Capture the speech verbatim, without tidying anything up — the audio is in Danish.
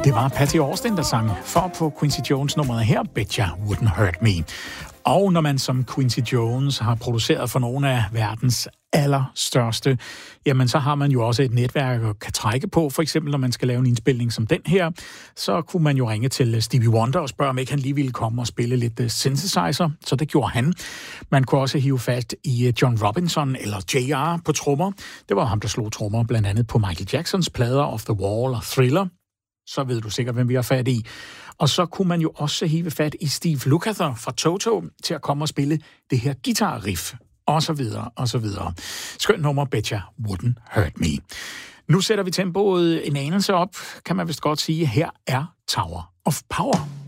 Det var Patty Austin, der sang for på Quincy Jones nummeret her, Bet Ya Wouldn't Hurt Me. Og når man som Quincy Jones har produceret for nogle af verdens allerstørste, jamen så har man jo også et netværk at kan trække på. For eksempel når man skal lave en indspilning som den her, så kunne man jo ringe til Stevie Wonder og spørge, om ikke han lige ville komme og spille lidt synthesizer. Så det gjorde han. Man kunne også hive fat i John Robinson eller J R på trommer. Det var ham, der slog trommer blandt andet på Michael Jacksons plader, Off the Wall og Thriller. Så ved du sikkert, hvem vi har fat i. Og så kunne man jo også hive fat i Steve Lukather fra Toto til at komme og spille det her guitar-riff, og så videre, og så videre. Skønt nummer, Bet Ya Wouldn't Hurt Me. Nu sætter vi tempoet en anelse op, kan man vist godt sige. Her er Tower of Power.